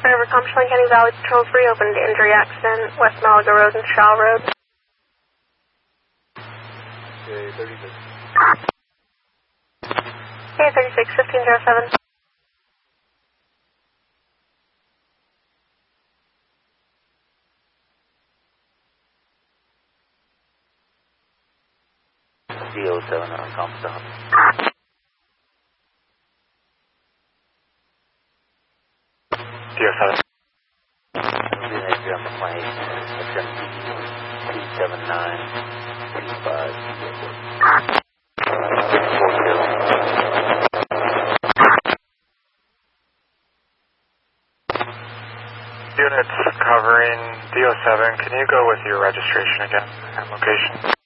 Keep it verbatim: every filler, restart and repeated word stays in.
River Compton, County Valley Patrol three, opened injury accident, West Malaga Road and Shaw Road. Okay, thirty-six. Okay, thirty-six, fifteen oh seven. D O seven on Comstock. D O seven. Entry on the plane, S M P two seven nine two five. Units covering D O seven, can you go with your registration again and location?